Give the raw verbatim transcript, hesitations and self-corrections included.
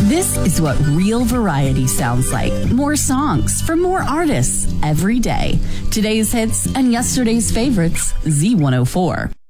This is what real variety sounds like. More songs from more artists every day. Today's hits and yesterday's favorites, Z one oh four.